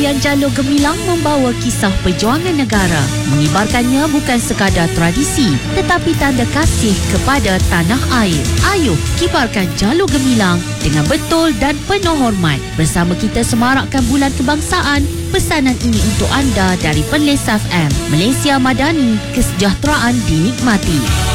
Yang Jalur Gemilang membawa kisah perjuangan negara. Mengibarkannya bukan sekadar tradisi, tetapi tanda kasih kepada tanah air. Ayuh, kibarkan Jalur Gemilang dengan betul dan penuh hormat. Bersama kita semarakkan Bulan Kebangsaan. Pesanan ini untuk anda dari Perlis FM. Malaysia Madani, kesejahteraan dinikmati.